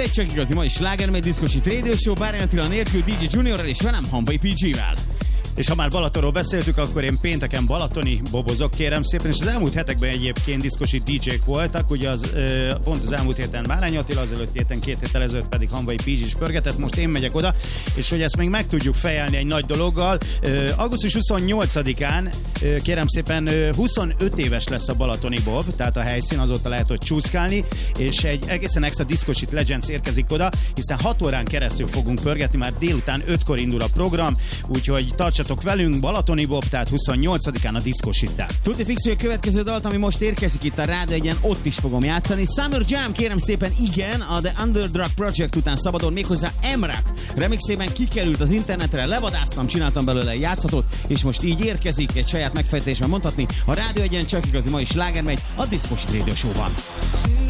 egy csak igazi mai sláger, mely diszkosi Radio Show, Bárány Attila nélkül, DJ Juniorral és velem Hanvai PG-vel. És ha már Balatonról beszéltük, akkor én pénteken balatoni bobozok, kérem szépen, és az elmúlt hetekben egyébként diszkosi DJ-k voltak, ugye pont az elmúlt héten Bárány Attila, az előtt héten, 2 héttel ezelőtt pedig Hanvai PG is pörgetett, most én megyek oda, és hogy ezt még meg tudjuk fejelni egy nagy dologgal. Augusztus 28-án, kérem szépen, 25 éves lesz a balatoni bob, tehát a helyszín, azóta lehet ott csúszkálni, és egy egészen extra diszkosi Legends érkezik oda, hiszen 6 órán keresztül fogunk pörgetni, már délután 5-kor indul a program, úgyhogy tartsatok velünk, balatoni bob, tehát 28-án a diszkositán. Tuti fix, hogy a következő dalt, ami most érkezik itt a Rádió Egyen, ott is fogom játszani. Summer Jam, kérem szépen, igen, a The Underdrug Project után szabadon, méghozzá Emrak remixében kikerült az internetre, levadáztam, csináltam belőle játszhatót, és most így érkezik, egy saját megfejtésben mondhatni, a Rádió Egyen csak igazi mai sláger megy, a Diszkosi Radio Show-ban.